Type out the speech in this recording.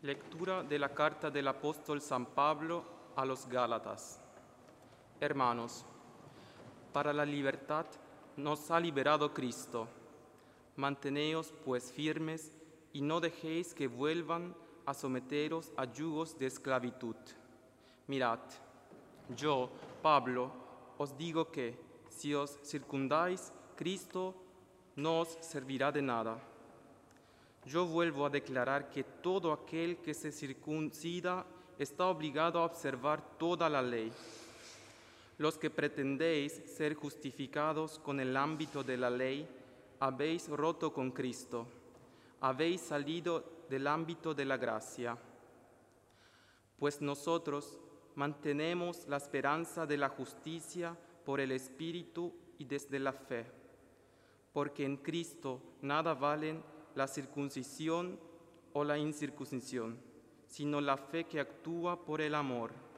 Lectura de la carta del apóstol San Pablo a los Gálatas. Hermanos, para la libertad nos ha liberado Cristo. Manteneos pues firmes y no dejéis que vuelvan a someteros a yugos de esclavitud. Mirad, yo, Pablo, os digo que, si os circundáis, Cristo no os servirá de nada. Yo vuelvo a declarar que todo aquel que se circuncida está obligado a observar toda la ley. Los que pretendéis ser justificados con el ámbito de la ley, habéis roto con Cristo, habéis salido del ámbito de la gracia. Pues nosotros mantenemos la esperanza de la justicia por el Espíritu y desde la fe, porque en Cristo nada valen la circuncisión o la incircuncisión, sino la fe que actúa por el amor.